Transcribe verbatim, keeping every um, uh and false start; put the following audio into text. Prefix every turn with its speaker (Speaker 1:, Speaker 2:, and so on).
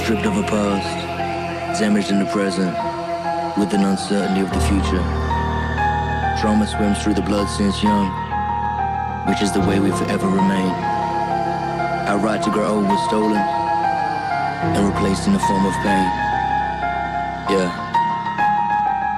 Speaker 1: stripped of a past, damaged in the present, with an uncertainty of the future. Trauma swims through the blood since young, which is the way we forever remain. Our right to grow old was stolen and replaced in the form of pain. Yeah.